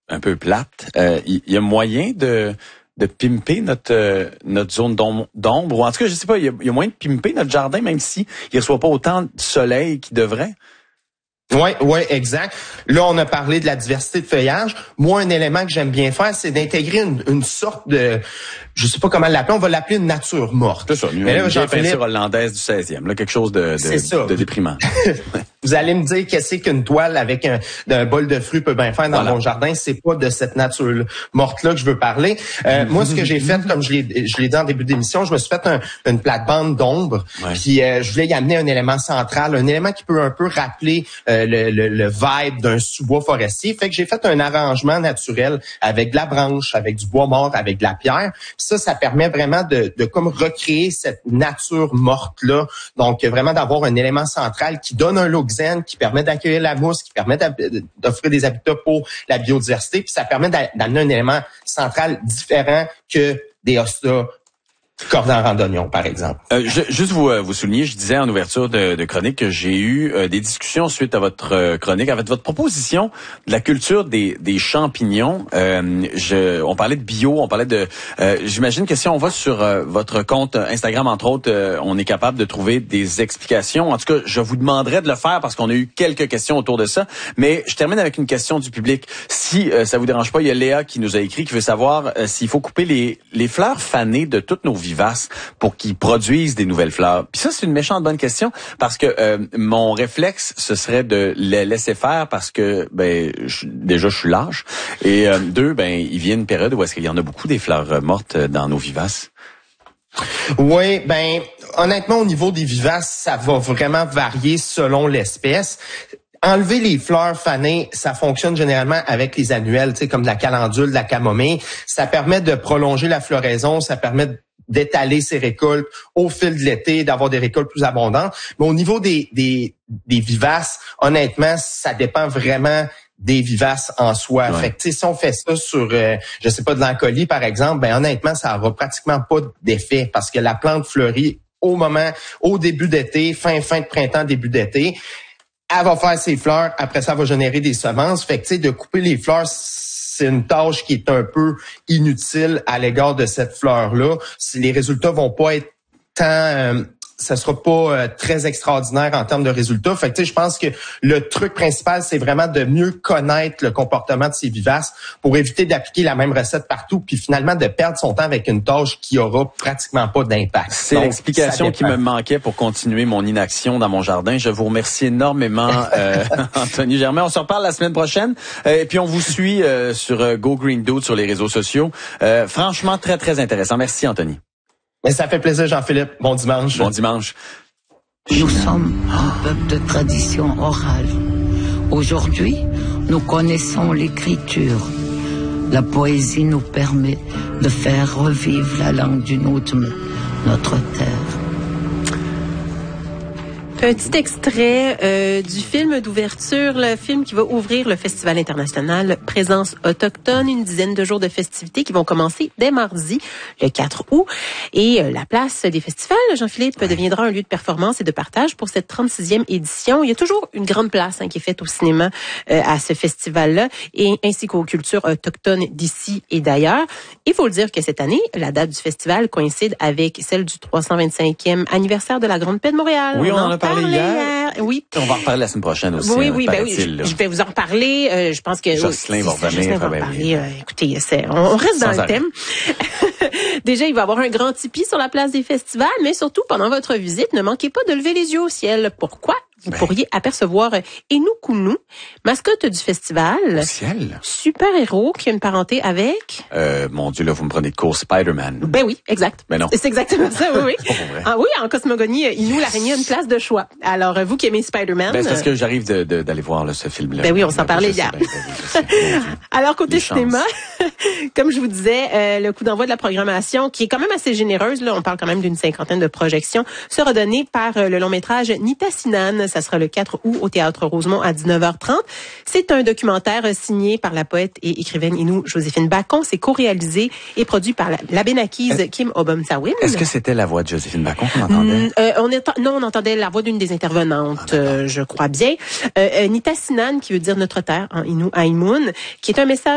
un peu plate. Il y a moyen de pimper notre zone d'ombre, ou en tout cas, je sais pas, il y a moyen de pimper notre jardin, même si il reçoit pas autant de soleil qu'il devrait. Ouais, exact. Là, on a parlé de la diversité de feuillage. Moi, un élément que j'aime bien faire, c'est d'intégrer une sorte de, je sais pas comment l'appeler, on va l'appeler une nature morte. C'est ça, une vieille peinture hollandaise du 16e, là, quelque chose de déprimant. Vous allez me dire qu'est-ce qu'une toile avec un bol de fruits peut bien faire dans mon jardin. C'est pas de cette nature morte-là que je veux parler. Moi, ce que j'ai fait, comme je l'ai dit en début d'émission, je me suis fait une plate-bande d'ombre. Ouais. Puis je voulais y amener un élément central, un élément qui peut un peu rappeler le vibe d'un sous-bois forestier. Fait que j'ai fait un arrangement naturel avec de la branche, avec du bois mort, avec de la pierre. Puis ça permet vraiment de comme recréer cette nature morte-là. Donc, vraiment d'avoir un élément central qui donne un look zen, qui permet d'accueillir la mousse, qui permet d'offrir des habitats pour la biodiversité. Puis ça permet d'amener un élément central différent que des hostas cordon randonnion, par exemple. Juste vous souligner, je disais en ouverture de chronique que j'ai eu des discussions suite à votre chronique, avec votre proposition de la culture des champignons. On parlait de bio, on parlait de... j'imagine que si on va sur votre compte Instagram, entre autres, on est capable de trouver des explications. En tout cas, je vous demanderais de le faire parce qu'on a eu quelques questions autour de ça. Mais je termine avec une question du public. Si ça vous dérange pas, il y a Léa qui nous a écrit, qui veut savoir s'il faut couper les fleurs fanées de toutes nos vivaces pour qu'ils produisent des nouvelles fleurs. Puis ça, c'est une méchante bonne question parce que mon réflexe, ce serait de les laisser faire parce que déjà je suis lâche et deux, il vient une période où est-ce qu'il y en a beaucoup des fleurs mortes dans nos vivaces. Oui, honnêtement, au niveau des vivaces, ça va vraiment varier selon l'espèce. Enlever les fleurs fanées, ça fonctionne généralement avec les annuelles, comme de la calendule, de la camomille. Ça permet de prolonger la floraison, ça permet d'étaler ses récoltes au fil de l'été, d'avoir des récoltes plus abondantes. Mais au niveau des vivaces, honnêtement, ça dépend vraiment des vivaces en soi. Ouais. Fait que si on fait ça sur, je sais pas, de l'encolie, par exemple, honnêtement, ça aura pratiquement pas d'effet parce que la plante fleurit au début d'été, fin de printemps, début d'été. Elle va faire ses fleurs, après ça, elle va générer des semences. Fait que, de couper les fleurs, c'est une tâche qui est un peu inutile à l'égard de cette fleur-là. Si les résultats vont pas être tant... ça sera pas très extraordinaire en termes de résultats. Fait que je pense que le truc principal, c'est vraiment de mieux connaître le comportement de ces vivaces pour éviter d'appliquer la même recette partout, puis finalement de perdre son temps avec une tâche qui aura pratiquement pas d'impact. C'est l'explication qui me manquait pour continuer mon inaction dans mon jardin. Je vous remercie énormément, Anthony Germain. On se reparle la semaine prochaine. Et puis on vous suit sur Go Green Dude sur les réseaux sociaux. Franchement, très, très intéressant. Merci, Anthony. Mais ça fait plaisir, Jean-Philippe. Bon dimanche. Bon dimanche. Nous sommes un peuple de tradition orale. Aujourd'hui, nous connaissons l'écriture. La poésie nous permet de faire revivre la langue du Notme, notre terre. Un petit extrait du film d'ouverture, le film qui va ouvrir le Festival international Présence autochtone, une dizaine de jours de festivités qui vont commencer dès mardi, le 4 août. Et la place des festivals, Jean-Philippe, deviendra un lieu de performance et de partage pour cette 36e édition. Il y a toujours une grande place qui est faite au cinéma à ce festival-là, et ainsi qu'aux cultures autochtones d'ici et d'ailleurs. Il faut le dire que cette année, la date du festival coïncide avec celle du 325e anniversaire de la Grande Paix de Montréal. Oui, on en a parlé hier. Oui. On va en reparler la semaine prochaine aussi. Oui, je vais vous en reparler. Je pense que Jocelyn va revenir. Jocelyn va parler. Écoutez, on reste dans le thème. Déjà, il va y avoir un grand tipi sur la place des festivals, mais surtout, pendant votre visite, ne manquez pas de lever les yeux au ciel. Pourquoi? Vous pourriez apercevoir Enukunu, mascotte du festival. Au ciel? Super-héros qui a une parenté avec... Mon Dieu, là, vous me prenez de court, Spider-Man. Ben oui, exact. Ben non. C'est exactement ça, oui. C'est pas pour vrai. Ah oui, en cosmogonie, Inou, l'araignée a une place de choix. Alors, vous qui aimez Spider-Man... Ben, c'est parce que j'arrive d'aller voir là, ce film-là. Ben oui, on s'en parlait hier. Alors, côté cinéma, comme je vous disais, le coup d'envoi de la programmation, qui est quand même assez généreuse, là, on parle quand même d'une 50aine de projections, sera donné par le long-métrage Nitassinan. Ça sera le 4 août au Théâtre Rosemont à 19h30. C'est un documentaire signé par la poète et écrivaine Inou Joséphine Bacon. C'est co-réalisé et produit par l'Abénaquise Kim Obomsawin. Est-ce que c'était la voix de Joséphine Bacon qu'on entendait? On entendait la voix d'une des intervenantes, je crois bien. Nitassinan, qui veut dire notre terre en Innu Aimun, qui est un message